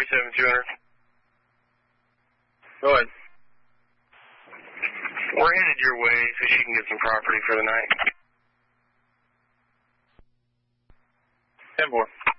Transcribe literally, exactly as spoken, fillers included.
seven two hundred. Go ahead. We're headed your way so she can get some property for the night. ten four.